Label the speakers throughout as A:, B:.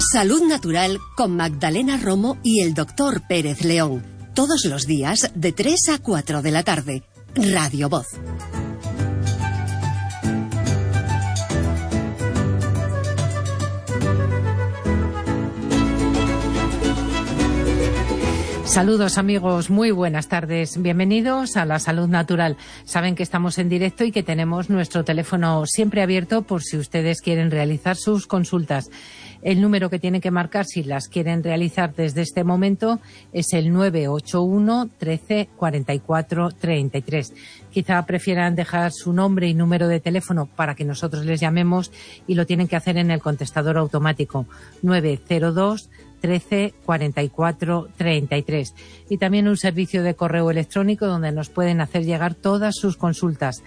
A: Salud Natural con Magdalena Romo y el Dr. Pérez León. Todos los días de 3 a 4 de la tarde. Radio Voz.
B: Saludos amigos, muy buenas tardes. Bienvenidos a La Salud Natural. Saben que estamos en directo y que tenemos nuestro teléfono siempre abierto por si ustedes quieren realizar sus consultas. El número que tienen que marcar si las quieren realizar desde este momento es el 981 13 44 33. Quizá prefieran dejar su nombre y número de teléfono para que nosotros les llamemos y lo tienen que hacer en el contestador automático 902 13 44 33 y también un servicio de correo electrónico donde nos pueden hacer llegar todas sus consultas,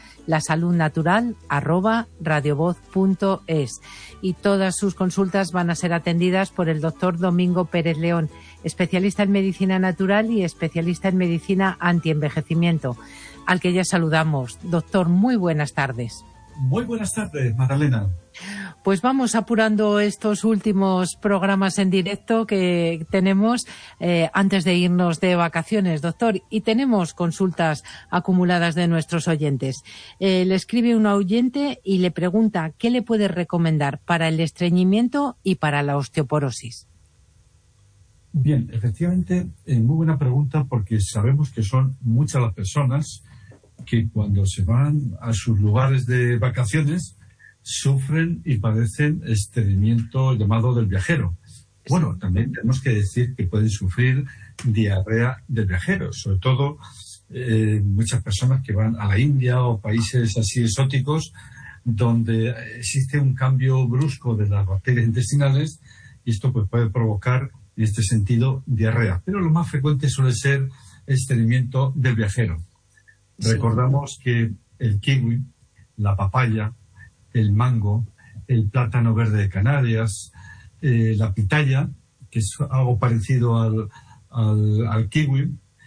B: lasaludnatural@radiovoz.es, y todas sus consultas van a ser atendidas por el doctor Domingo Pérez León, especialista en medicina natural y especialista en medicina antienvejecimiento, al que ya saludamos. Doctor, muy buenas tardes.
C: Muy buenas tardes, Magdalena.
B: Pues vamos apurando estos últimos programas en directo que tenemos antes de irnos de vacaciones, doctor, y tenemos consultas acumuladas de nuestros oyentes. Le escribe un oyente y le pregunta qué le puede recomendar para el estreñimiento y para la osteoporosis.
C: Bien, efectivamente, muy buena pregunta, porque sabemos que son muchas las personas que cuando se van a sus lugares de vacaciones sufren y padecen estreñimiento llamado del viajero. Bueno, también tenemos que decir que pueden sufrir diarrea del viajero, sobre todo muchas personas que van a la India o países así exóticos donde existe un cambio brusco de las bacterias intestinales y esto pues puede provocar en este sentido diarrea. Pero lo más frecuente suele ser estreñimiento del viajero. Sí. Recordamos que el kiwi, la papaya, el mango, el plátano verde de Canarias, la pitaya, que es algo parecido al kiwi,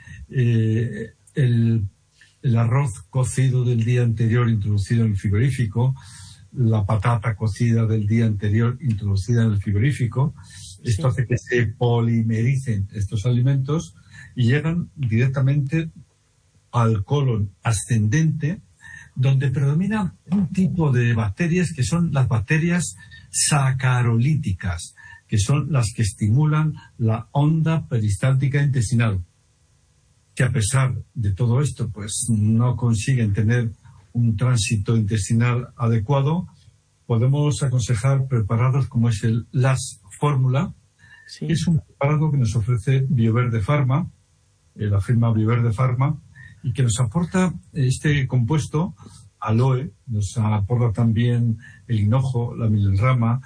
C: el arroz cocido del día anterior introducido en el frigorífico, la patata cocida del día anterior introducida en el frigorífico. Esto hace que se polimericen estos alimentos y llegan directamente al colon ascendente, donde predomina un tipo de bacterias que son las bacterias sacarolíticas, que son las que estimulan la onda peristáltica intestinal, que a pesar de todo esto, pues no consiguen tener un tránsito intestinal adecuado. Podemos aconsejar preparados como es el LAS Fórmula, que es un preparado que nos ofrece Bioverde Pharma, la firma Bioverde Pharma, y que nos aporta este compuesto, aloe, nos aporta también el hinojo, la milenrama,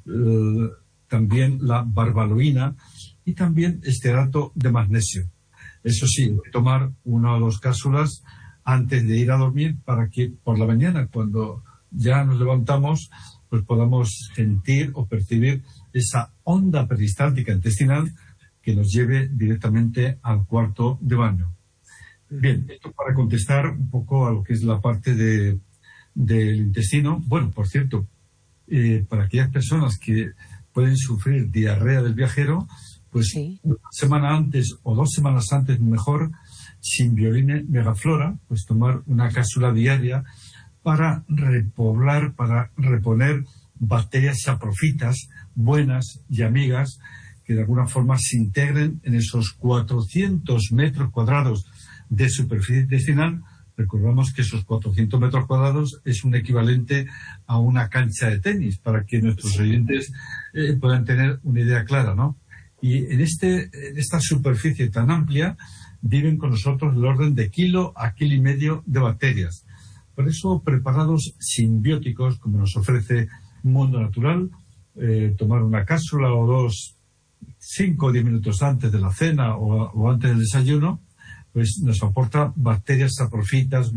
C: también la barbaloína y también estearato de magnesio. Eso sí, tomar 1 o 2 cápsulas antes de ir a dormir para que por la mañana, cuando ya nos levantamos, pues podamos sentir o percibir esa onda peristáltica intestinal que nos lleve directamente al cuarto de baño. Bien, esto para contestar un poco a lo que es la parte del intestino. Bueno, por cierto, para aquellas personas que pueden sufrir diarrea del viajero, pues una semana antes o 2 semanas antes mejor, Simbioline Megaflora, pues tomar una cápsula diaria para repoblar, para reponer bacterias saprofitas buenas y amigas que de alguna forma se integren en esos 400 metros cuadrados de superficie intestinal. Recordamos que esos 400 metros cuadrados es un equivalente a una cancha de tenis, para que nuestros oyentes puedan tener una idea clara, ¿no? Y en esta superficie tan amplia viven con nosotros el orden de kilo a kilo y medio de bacterias. Por eso, preparados simbióticos, como nos ofrece Mundo Natural, tomar una cápsula o 2, 5 o 10 minutos antes de la cena o antes del desayuno, pues nos aporta bacterias saprofitas